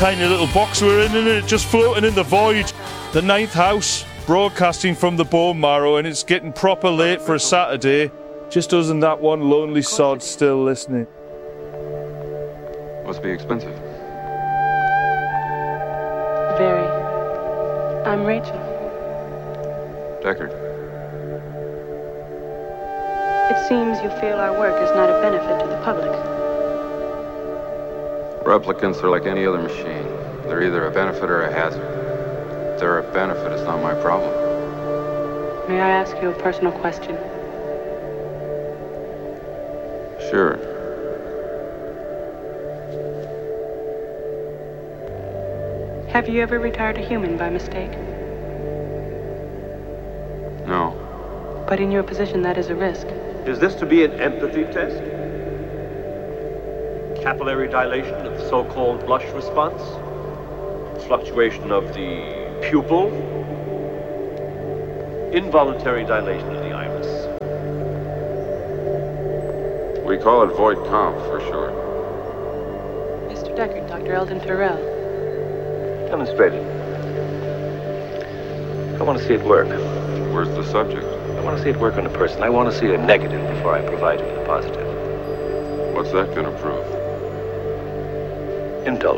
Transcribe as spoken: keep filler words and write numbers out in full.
tiny little box we're in, and it just floating in the void. The ninth house, broadcasting from the bone marrow, and it's getting proper late for a Saturday. Just us and that one lonely sod still listening. Must be expensive. Very. I'm Rachel. Deckard. It seems you feel our work is not a benefit to the public. Replicants are like any other machine. They're either a benefit or a hazard. If they're a benefit, it's not my problem. May I ask you a personal question? Sure. Have you ever retired a human by mistake? No. But in your position, that is a risk. Is this to be an empathy test? Capillary dilation of the so-called blush response? Fluctuation of the pupil? Involuntary dilation of the iris? We call it void comp for short. Mister Deckard, Doctor Eldon Tyrell. Demonstrate it. I want to see it work. Where's the subject? I want to see it work on a person. I want to see a negative before I provide him with a positive. What's that going to prove? Indulge.